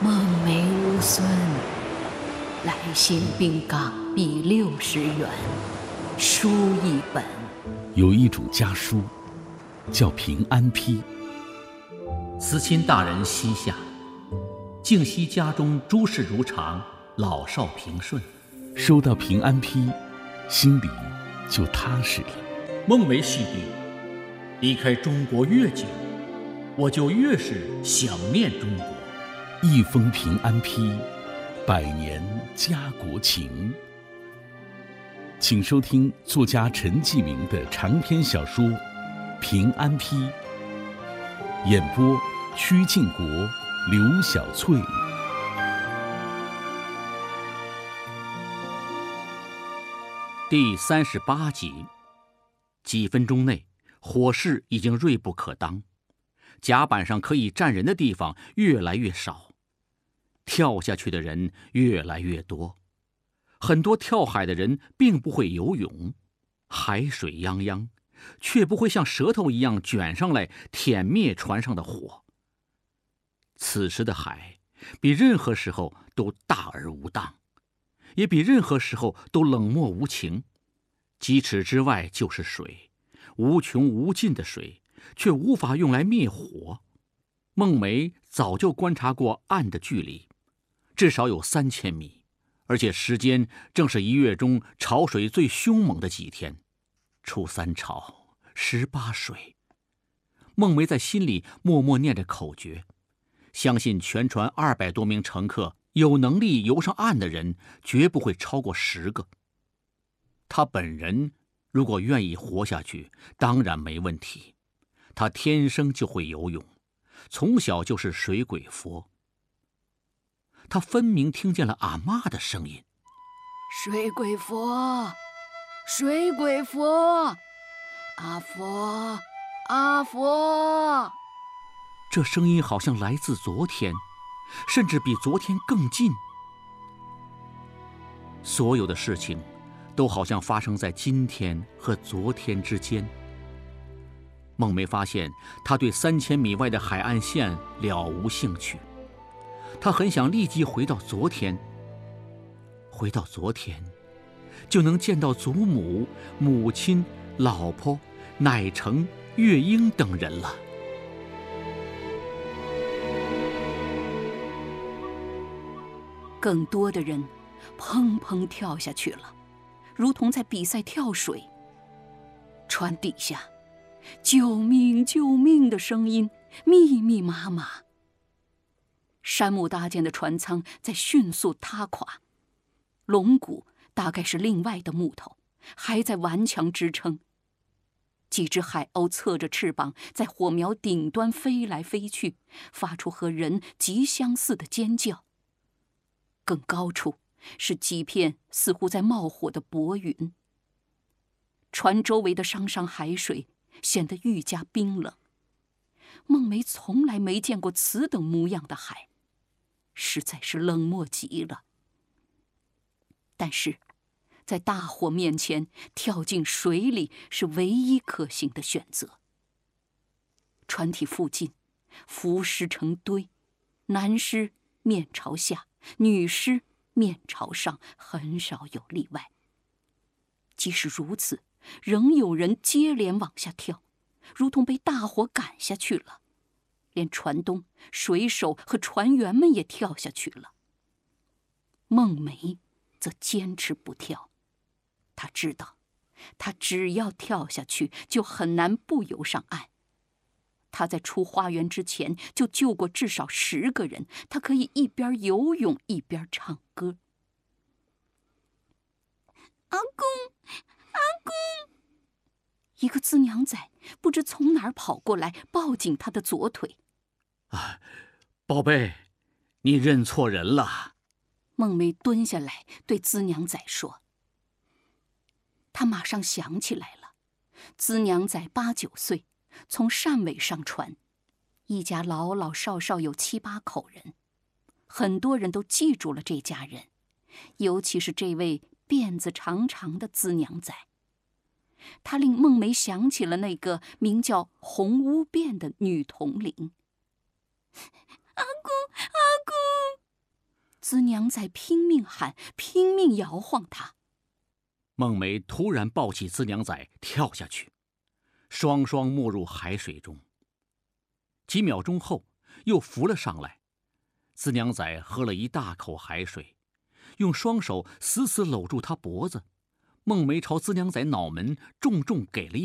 孟梅吾孙，来信并港币60元，书一本。 有一种家书，叫平安批。 慈亲大人膝下，敬惜家中诸事如常，老少平顺。 收到平安批，心里就踏实了。 孟梅细弟，离开中国越久，我就越是想念中国。 一封平安批，100年家国情。请收听作家陈继明的长篇小说《平安批》，演播曲靖国、刘小翠。 第38集。几分钟内，火势已经锐不可当，甲板上可以站人的地方越来越少，跳下去的人越来越多。很多跳海的人并不会游泳，海水泱泱，却不会像舌头一样卷上来舔灭船上的火。此时的海比任何时候都大而无当，也比任何时候都冷漠无情。几尺之外就是水，无穷无尽的水，却无法用来灭火。孟梅早就观察过岸的距离，至少有3000米，而且时间正是1月中潮水最凶猛的几天，初3潮，18水。孟梅在心里默默念着口诀，相信全船200多名乘客有能力游上岸的人绝不会超过10个。他本人如果愿意活下去，当然没问题。他天生就会游泳，从小就是水鬼佛。他分明听见了阿嬷的声音：“ 水鬼佛，水鬼佛，阿佛，阿佛。” 这声音好像来自昨天，甚至比昨天更近。所有的事情都好像发生在今天和昨天之间。孟梅发现他对3000米外的海岸线了无兴趣，他很想立即回到昨天，回到昨天，就能见到祖母、母亲、老婆、乃成、月英等人了。 更多的人砰砰跳下去了，如同在比赛跳水。船底下，救命救命的声音密密麻麻。山木搭建的船舱在迅速塌垮，龙骨大概是另外的木头，还在顽强支撑。几只海鸥侧着翅膀在火苗顶端飞来飞去，发出和人极相似的尖叫。更高处是几片似乎在冒火的薄云。船周围的汤汤海水显得愈加冰冷。孟梅从来没见过此等模样的海，实在是冷漠极了。但是在大火面前，跳进水里是唯一可行的选择。船体附近浮尸成堆，男尸面朝下，女尸面朝上，很少有例外。即使如此，仍有人接连往下跳，如同被大火赶下去了。连船东、水手和船员们也跳下去了。孟梅则坚持不跳，他知道，他只要跳下去，就很难不游上岸。他在出花园之前就救过至少10个人，他可以一边游泳一边唱歌。阿公，阿公！一个资娘仔不知从哪儿跑过来，抱紧他的左腿。 宝贝，你认错人了。 孟梅蹲下来对资娘仔说。他马上想起来了，资娘仔8、9岁，从汕尾上船，一家老老少少有7、8口人，很多人都记住了这家人，尤其是这位辫子长长的资娘仔。他令孟梅想起了那个名叫红乌辫的女统领。阿公，阿公！ 资娘在拼命喊，拼命摇晃他。 孟梅突然抱起资娘仔跳下去，双双没入海水中。几秒钟后，又浮了上来。资娘仔喝了一大口海水，用双手死死搂住他脖子。孟梅朝资娘仔脑门重重给了一